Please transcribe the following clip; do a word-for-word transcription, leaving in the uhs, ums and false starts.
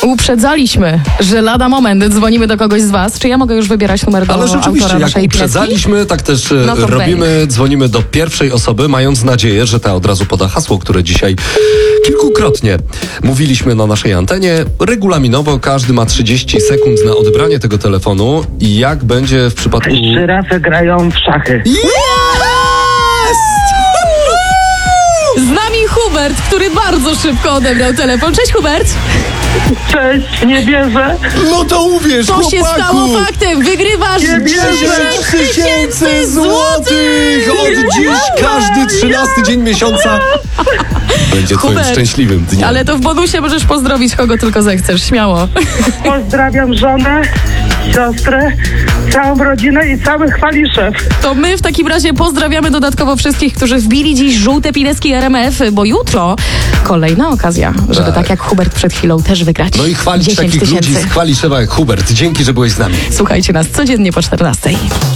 Uprzedzaliśmy, że lada moment dzwonimy do kogoś z was. Czy ja mogę już wybierać numer do Ale rzeczywiście, autora jak waszej uprzedzaliśmy, tak też No to robimy. Dzwonimy do pierwszej osoby, mając nadzieję, że ta od razu poda hasło, które dzisiaj kilkukrotnie mówiliśmy na naszej antenie. Regulaminowo każdy ma trzydzieści sekund na odebranie tego telefonu i jak będzie w przypadku... Żyrafy grają w szachy. Z nami Hubert, który bardzo szybko odebrał telefon. Cześć, Hubert. Cześć, nie bierze. No to uwierz, To chłopaku! się stało faktem. Wygrywasz dziesięć tysięcy złotych! Od dziś każdy trzynasty dzień miesiąca będzie twoim Hubert, szczęśliwym dniem. Ale to w bonusie możesz pozdrowić kogo tylko zechcesz, śmiało. Pozdrawiam żonę, siostrę, całą rodzinę i cały chwaliszew. To my w takim razie pozdrawiamy dodatkowo wszystkich, którzy wbili dziś żółte pineski R M F, bo jutro kolejna okazja, żeby tak, Tak. jak Hubert przed chwilą też wygrać No i chwalić dziesięć takich ludzi tysięcy. z Chwaliszewa jak Hubert. Dzięki, że byłeś z nami. Słuchajcie nas codziennie po czternastej.